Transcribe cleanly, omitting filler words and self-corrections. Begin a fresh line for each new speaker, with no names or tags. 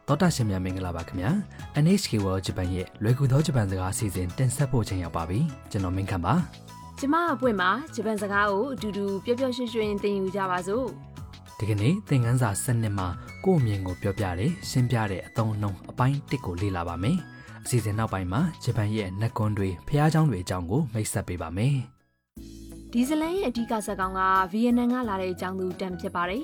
သောတာရှင်များမင်္ဂလာပါခင်ဗျာ NHK World Japan ရဲ့လွယ်ကူသောဂျပန်စကားအစီအစဉ်တင်ဆက်ဖို့ချိန်ရောက်ပါပြီကျွန်တော်မင်းခမ်းပါ
ကျမအပွင့်မှာဂျပန်စကားကိုအတူတူပျော်ပျော်ရွှင်ရွှင်သင်ယူကြပါစို့
ဒီကနေ့သင်ခန်းစာ7မှာကိုယ့်အမြင်ကိုပြောပြတယ်ရှင်းပြတဲ့အသုံးအနှုန်းအပိုင်း1ကိုလေ့လာပါမယ်အစီအစဉ်နောက်ပိုင်းမှာဂျပန်ရဲ့နတ်ကွန်းတွေဖျားเจ้าတွေအကြောင်းကိုမိတ်ဆက်ပေးပါမယ်
ဒီဇလန်ရဲ့အဓိကဇာတ်ကောင်ကဗီယက်နမ်ကလာတဲ့အကြောင်းသူတန်ဖြစ်ပါတယ်